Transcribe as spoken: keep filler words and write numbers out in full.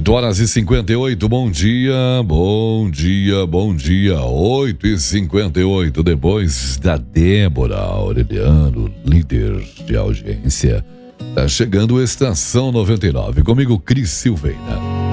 oito horas e cinquenta e oito, bom dia, bom dia, bom dia. oito e cinquenta e oito, depois da Débora Aureliano, líder de audiência. Tá chegando Estação noventa e nove, comigo, Cris Silveira.